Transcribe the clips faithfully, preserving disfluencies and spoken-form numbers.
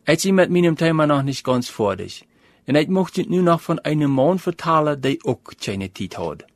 Ich bin mit meinem Thema noch nicht ganz fertig. Und ich möchte nur noch von einem Mann vertellen, der auch keine Zeit hat.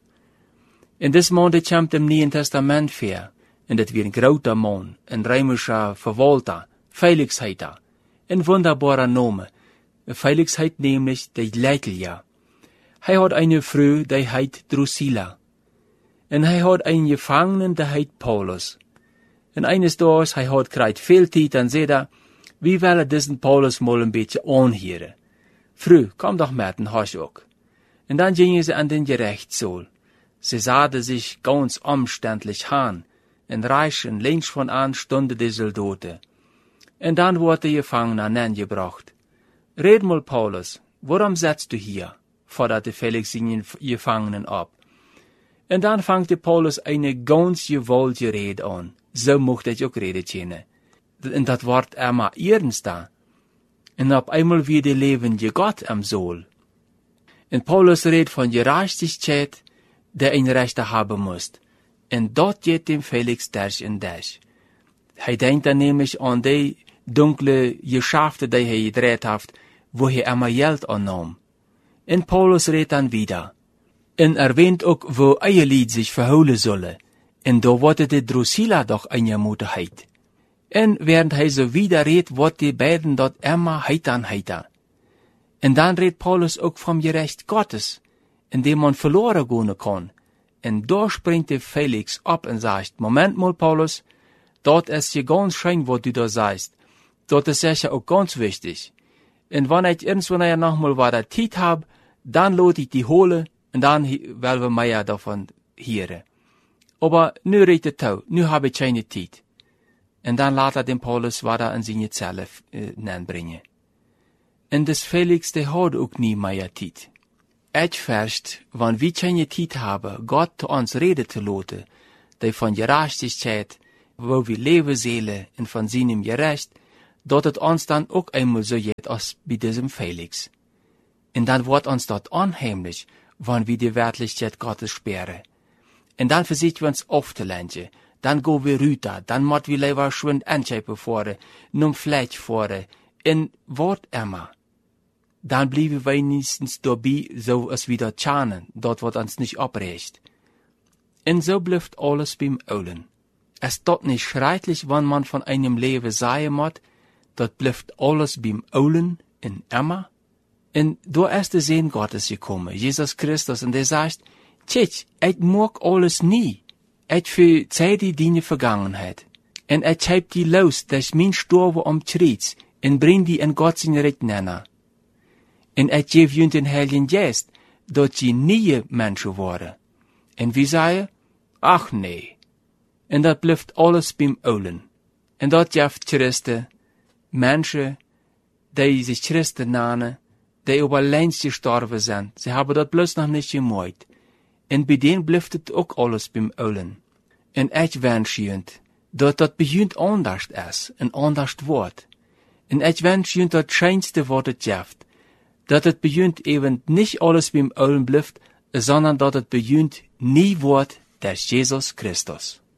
In diesem Mann, der kommt im Neuen Testament vor. Und das wird ein großer Mann, ein römischer Verwalter, Felix heißt er. Ein wunderbarer Name. Felix heißt nämlich der Leitler. Er hat eine Frau, die heißt Drusilla. Und er hat einen Gefangenen, der heißt Paulus. Und eines Tages, er hat gerade viel Zeit, dann sagt er, wie will er diesen Paulus mal ein bisschen anhören? Frau, komm doch mit, und hast auch. Und dann gingen sie an den Gerichtssaal. Sie sahen sich ganz umständlich an. Und rechts und links von an stunden die Soldaten. Und dann wurde der Gefangene angebracht. Red mal, Paulus, warum sitzt du hier? Forderte Felix den Gefangenen ab. Und dann fangte Paulus eine ganz gewollte Rede an. So mochte ich auch reden können. Und das Wort immer ernster. Und auf einmal wie der lebende Gott am Sohl. Und Paulus redet von Gerechtigkeit, der ein Rechter haben muss. Und dort geht dem Felix durch und durch. Er denkt dann nämlich an die dunkle Geschäfte, die er gedreht hat, wo er immer Geld annahm. Und Paulus redet dann wieder. Und erwähnt auch, wo ein Lied sich verholen solle. Und da wurde die Drusilla doch eine Mutterheit. Und während er so wieder redet, wird die beiden dort immer heiter heiter. Und dann redet Paulus auch vom Gerecht Gottes, in dem man verloren gehen kann. Und da springt der Felix ab und sagt, Moment mal, Paulus, dort ist ja ganz schön, was du da sagst. Dort ist sicher auch ganz wichtig. Und wenn ich irgendwann noch mal weiter Zeit hab, dann lade ich die hole, und dann werden wir mehr davon hören. Aber nu redet er, nu habe ich keine Zeit. Und dann lässt er den Paulus weiter in seine Zelle äh, bringen. Und das Felix, der hat auch nie mehr Zeit. Ich fürcht, wenn wir keine Zeit haben, Gott zu uns reden zu lassen, die von Gerechtigkeit, wo wir leben sollen, und von seinem Gerecht, dort es uns dann auch einmal so geht, als bei diesem Felix. Und dann wird uns dort unheimlich, wenn wir die Wirklichkeit Gottes sperren. Und dann versichern wir uns aufzulenken, dann gehen wir rüber, dann müssen wir lieber schön Anschäpe fahren, nun Fleisch fahren, und Wort immer. Dann bleiben wir wenigstens dabei, so als wir dort schauen, dort wird uns nicht abrecht. Und so bleibt alles beim Ollen. Es dort nicht schrecklich, wenn man von einem Leben sagen muss, dort bleibt alles beim Ollen in immer. Und da ist der Sehn Gottes gekommen, Jesus Christus, und er sagt, tschitsch, ich mag alles nie. Ich verzeih die deine Vergangenheit. Und ich heb die los, dass mein Storbe umtritt, und bring die in Gott sein Recht nennen. Und ich gebe ihnen den Heiligen Geist, dass sie nie Menschen worden. Und wir sagen, ach nee. Und dat bleibt alles beim Ollen. Und dat gibt Christen, Menschen, die sich Christen nennen, die über längst gestorben sind. Sie haben dat bloß noch nicht gemacht. Und bei denen bleibt het auch alles beim Ollen. Und ich wünsche ihnen, dass dat bejunt anders ist, und anders wird. Und ich wünsche ihnen das schönste Wort es gibt, dass het bejunt eben nicht alles beim Ollen bleibt, sondern dass het bejunt nie wird, durch Jesus Christus.